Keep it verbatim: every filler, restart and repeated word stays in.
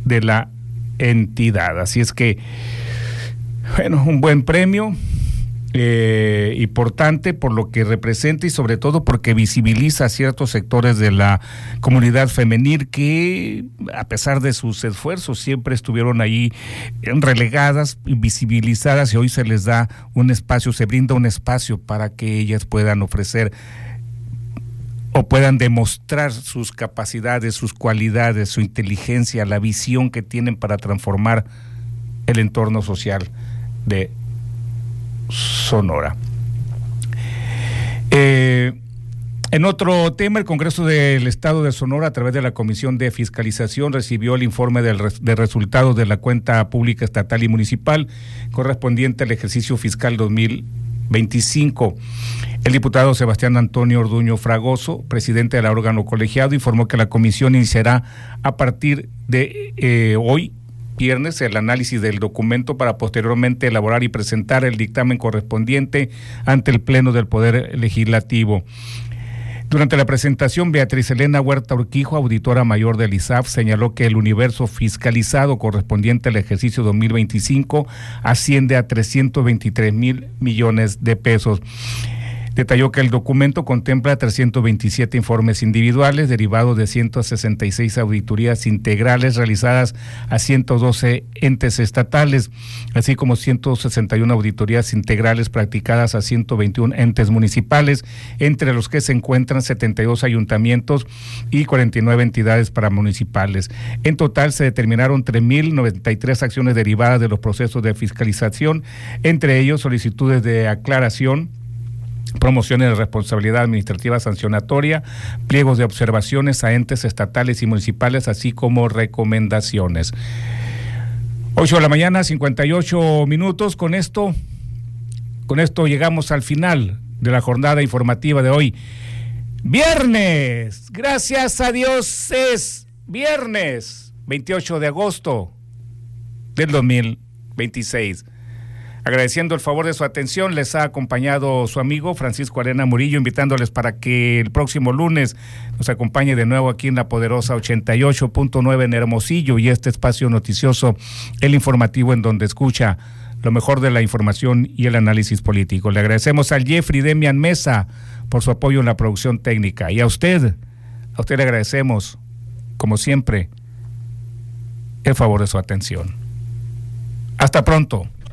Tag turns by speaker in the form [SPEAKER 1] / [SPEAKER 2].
[SPEAKER 1] de la entidad. Así es que, bueno, un buen premio. Eh, importante por lo que representa y sobre todo porque visibiliza a ciertos sectores de la comunidad femenil que, a pesar de sus esfuerzos, siempre estuvieron ahí relegadas, invisibilizadas, y hoy se les da un espacio, se brinda un espacio para que ellas puedan ofrecer o puedan demostrar sus capacidades, sus cualidades, su inteligencia, la visión que tienen para transformar el entorno social de Sonora. Eh, en otro tema, el Congreso del Estado de Sonora, a través de la Comisión de Fiscalización, recibió el informe del res, de resultados de la cuenta pública estatal y municipal correspondiente al ejercicio fiscal dos mil veinticinco. El diputado Sebastián Antonio Orduño Fragoso, presidente del órgano colegiado, informó que la comisión iniciará a partir de eh, hoy, viernes, el análisis del documento para posteriormente elaborar y presentar el dictamen correspondiente ante el Pleno del Poder Legislativo. Durante la presentación, Beatriz Elena Huerta Urquijo, auditora mayor del I S A F, señaló que el universo fiscalizado correspondiente al ejercicio dos mil veinticinco asciende a trescientos veintitrés mil millones de pesos. Detalló que el documento contempla trescientos veintisiete informes individuales derivados de ciento sesenta y seis auditorías integrales realizadas a ciento doce entes estatales, así como ciento sesenta y una auditorías integrales practicadas a ciento veintiún entes municipales, entre los que se encuentran setenta y dos ayuntamientos y cuarenta y nueve entidades paramunicipales. En total se determinaron tres mil noventa y tres acciones derivadas de los procesos de fiscalización, entre ellos solicitudes de aclaración, promociones de responsabilidad administrativa sancionatoria, pliegos de observaciones a entes estatales y municipales, así como recomendaciones. ocho de la mañana, cincuenta y ocho minutos. Con esto, con esto llegamos al final de la jornada informativa de hoy. Viernes, gracias a Dios es viernes, veintiocho de agosto del dos mil veintiséis. Agradeciendo el favor de su atención, les ha acompañado su amigo Francisco Arena Murillo, invitándoles para que el próximo lunes nos acompañe de nuevo aquí en la poderosa ochenta y ocho punto nueve en Hermosillo, y este espacio noticioso, el informativo, en donde escucha lo mejor de la información y el análisis político. Le agradecemos al Jeffrey Demian Mesa por su apoyo en la producción técnica, y a usted, a usted le agradecemos, como siempre, el favor de su atención. Hasta pronto.